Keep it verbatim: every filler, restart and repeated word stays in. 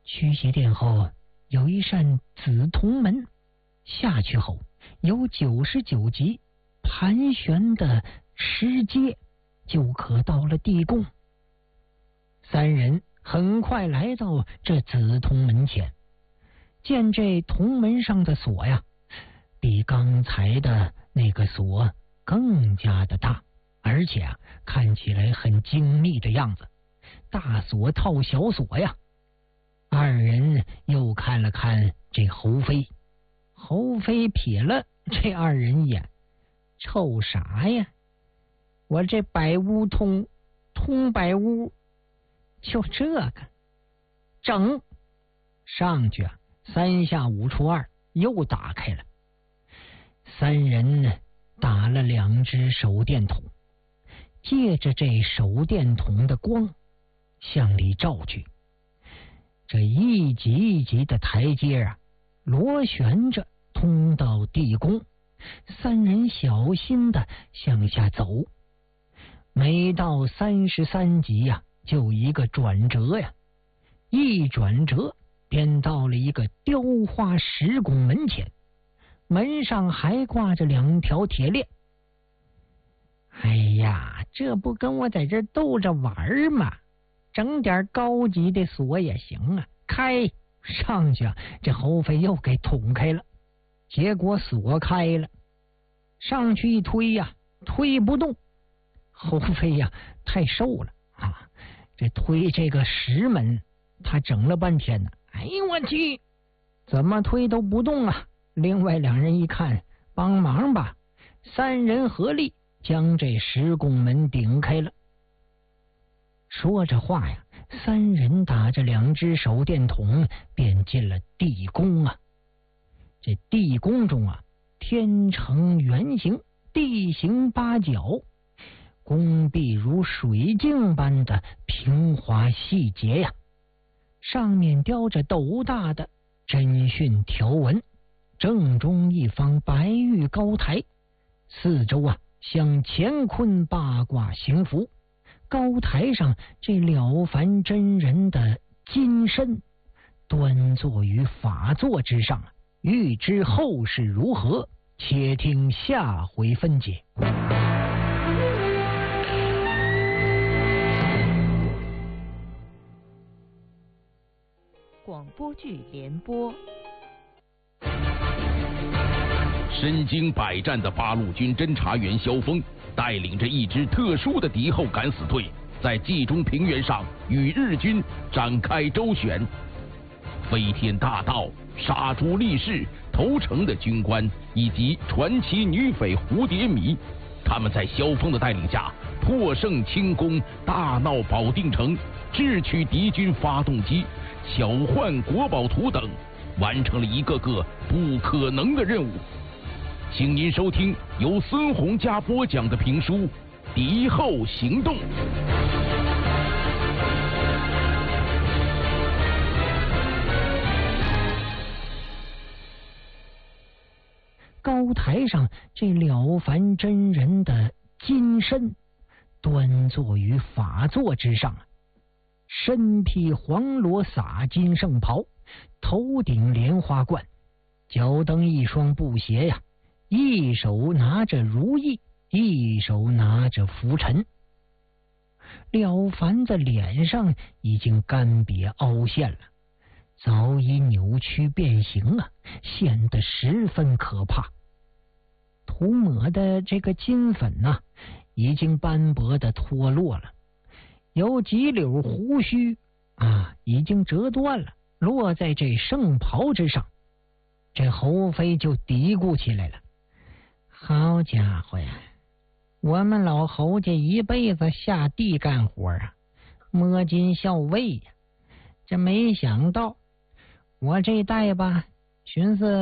驱邪殿后有一扇紫铜门，下去后有九十九级盘旋的石阶，就可到了地宫。三人很快来到这紫铜门前，见这铜门上的锁呀，比刚才的那个锁更加的大，而且啊，看起来很精密的样子，大锁套小锁呀。二人又看了看这侯飞，侯飞瞥了这二人一眼，瞅啥呀？我这百屋通，通百屋，就这个整上去啊，三下五除二又打开了。三人打了两只手电筒，借着这手电筒的光向里照去。这一级一级的台阶啊，螺旋着通到地宫。三人小心的向下走，每到三十三级呀、啊，就一个转折呀，一转折便到了一个雕花石拱门前，门上还挂着两条铁链。哎呀，这不跟我在这逗着玩吗？整点高级的锁也行啊！开上去啊，这侯飞又给捅开了，结果锁开了，上去一推呀、啊，推不动。侯飞呀、啊，太瘦了啊！这推这个石门，他整了半天呢。哎呦我去，怎么推都不动啊！另外两人一看，帮忙吧，三人合力将这石拱门顶开了。说着话呀，三人打着两只手电筒便进了地宫啊。这地宫中啊，天呈圆形，地形八角，宫壁如水镜般的平滑细节呀，上面雕着斗大的真训条纹，正中一方白玉高台，四周啊像乾坤八卦行符。高台上这了凡真人的金身端坐于法座之上，欲知后事如何，且听下回分解。 广播剧联播。 身经百战的八路军侦察员萧峰带领着一支特殊的敌后敢死队，在冀中平原上与日军展开周旋。飞天大盗、杀猪力士、投诚的军官以及传奇女匪蝴蝶迷，他们在萧峰的带领下破胜清宫，大闹保定城，智取敌军发动机，巧换国宝图等，完成了一个个不可能的任务。请您收听由孙洪嘉播讲的评书《敌后行动》。 高台上这了凡真人的金身端坐于法座之上，身披黄罗洒金圣袍，头顶莲花冠，脚蹬一双布鞋呀，一手拿着如意，一手拿着拂尘。了凡的脸上已经干瘪凹陷了，早已扭曲变形啊，显得十分可怕。涂抹的这个金粉呐、啊，已经斑驳的脱落了，有几绺胡须啊，已经折断了，落在这圣袍之上。这侯飞就嘀咕起来了：好家伙呀，我们老侯家一辈子下地干活啊，摸金校尉呀，这没想到我这代吧，寻思